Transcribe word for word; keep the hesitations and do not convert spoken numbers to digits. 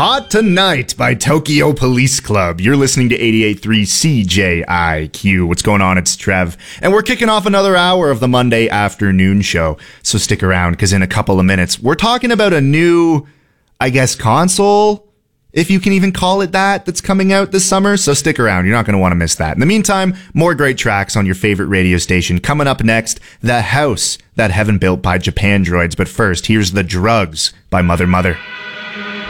Hot Tonight by Tokyo Police Club. You're listening to eighty-eight point three C J I Q. What's going on? It's Trev. And we're kicking off another hour of the Monday afternoon show. So stick around, because in a couple of minutes, we're talking about a new, I guess, console, if you can even call it that, that's coming out this summer. So stick around. You're not going to want to miss that. In the meantime, more great tracks on your favorite radio station. Coming up next, The House That Heaven Built by Japan Droids. But first, here's The Drugs by Mother Mother.